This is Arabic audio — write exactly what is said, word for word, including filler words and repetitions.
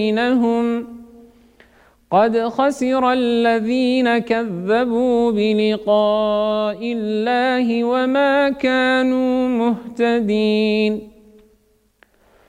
بينهم قد خسر الذين كذبوا بلقاء الله وما كانوا مهتدين